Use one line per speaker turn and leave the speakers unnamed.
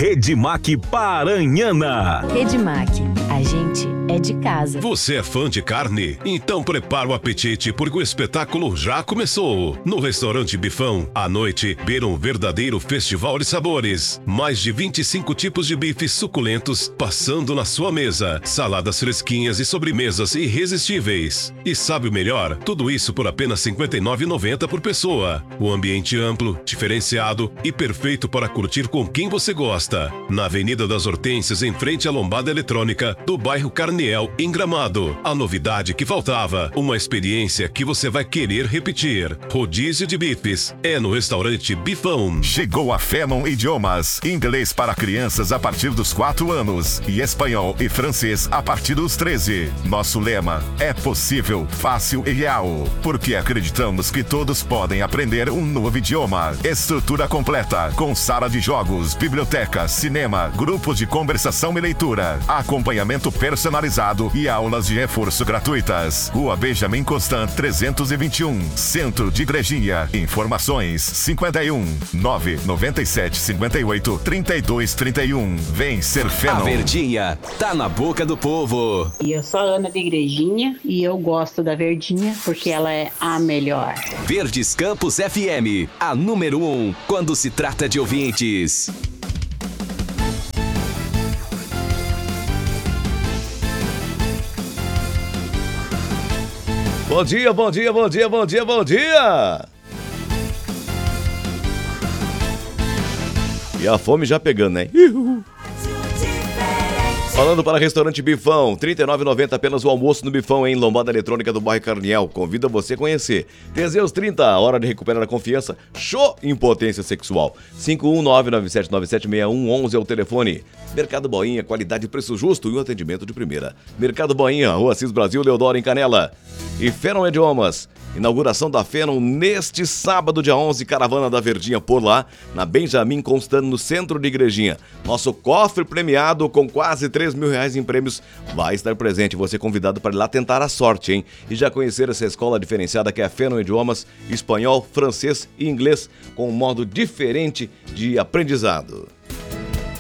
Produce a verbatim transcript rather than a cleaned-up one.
Redmac Paranhana.
Redmac, a gente é de casa.
Você é fã de carne? Então prepara o apetite porque o espetáculo já começou. No restaurante Bifão, à noite, beira um verdadeiro festival de sabores. Mais de vinte e cinco tipos de bifes suculentos passando na sua mesa. Saladas fresquinhas e sobremesas irresistíveis. E sabe o melhor? Tudo isso por apenas cinquenta e nove reais e noventa centavos por pessoa. O ambiente amplo, diferenciado e perfeito para curtir com quem você gosta. Na Avenida das Hortênsias, em frente à lombada eletrônica do bairro Carniel, em Gramado. A novidade que faltava, uma experiência que você vai querer repetir. Rodízio de bifes é no restaurante Bifão.
Chegou a Phenom Idiomas, inglês para crianças a partir dos quatro anos e espanhol e francês a partir dos treze. Nosso lema é possível, fácil e real, porque acreditamos que todos podem aprender um novo idioma. Estrutura completa, com sala de jogos, biblioteca, cinema, grupos de conversação e leitura, acompanhamento personalizado e aulas de reforço gratuitas. Rua Benjamin Constant trezentos e vinte e um, Centro de Igrejinha. Informações cinquenta e um, nove noventa e sete, cinquenta e oito, trinta e dois, trinta e um. Vem ser Phenom.
A Verdinha tá na boca do povo.
E eu sou a Ana de Igrejinha e eu gosto da Verdinha porque ela é a melhor.
Verdes Campos F M, a número um quando se trata de ouvintes.
Bom dia, bom dia, bom dia, bom dia, bom dia! E a fome já pegando, né? Uhul. Falando para restaurante Bifão, trinta e nove reais e noventa centavos apenas o almoço no Bifão, em Lombada Eletrônica do bairro Carniel. Convida você a conhecer. Teseus trinta, hora de recuperar a confiança. Show em potência sexual. cinco um nove, nove sete nove sete, seis um um um é o telefone. Mercado Boinha, qualidade e preço justo e um atendimento de primeira. Mercado Boinha, Rua Assis Brasil, Leodoro, em Canela. E Phenom Idiomas. Inauguração da Phenom neste sábado, dia onze, Caravana da Verdinha por lá, na Benjamin Constant, no centro de Igrejinha. Nosso cofre premiado com quase três mil reais em prêmios vai estar presente. Você é convidado para ir lá tentar a sorte, hein? E já conhecer essa escola diferenciada que é a Phenom Idiomas, espanhol, francês e inglês, com um modo diferente de aprendizado.